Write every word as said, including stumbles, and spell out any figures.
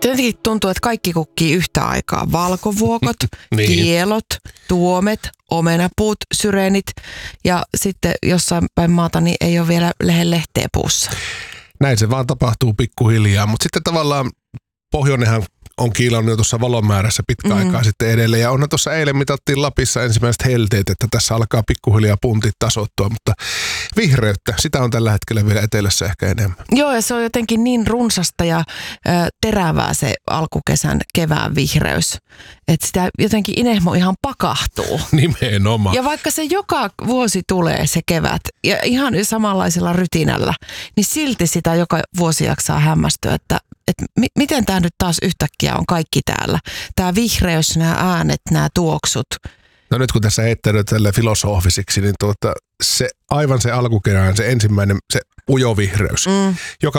Jotenkin tuntuu, että kaikki kukkii yhtä aikaa. Valkovuokot, niin. kielot, tuomet, omenapuut, syreenit ja sitten jossain päin maata niin ei ole vielä lehen lehteä puussa. Näin se vaan tapahtuu pikkuhiljaa, mutta sitten tavallaan pohjoinenhan on kiilannut jo tuossa valonmäärässä pitkä mm. aikaa sitten edelleen. Ja onhan tuossa eilen mitattiin Lapissa ensimmäiset helteet, että tässä alkaa pikkuhiljaa puntit tasoittua, mutta vihreyttä, sitä on tällä hetkellä vielä etelässä ehkä enemmän. Joo, ja se on jotenkin niin runsasta ja ö, terävää se alkukesän kevään vihreys, että sitä jotenkin inehmo ihan pakahtuu. Nimenomaan. Ja vaikka se joka vuosi tulee se kevät ja ihan samanlaisella rytinällä, niin silti sitä joka vuosi jaksaa hämmästyä, että että mi- miten tämä nyt taas yhtäkkiä on kaikki täällä. Tämä vihreys, nämä äänet, nämä tuoksut. No nyt kun tässä heittänyt tälle filosofisiksi, niin tuota, se aivan se alkukerään, se ensimmäinen, se ujo vihreys, mm. joka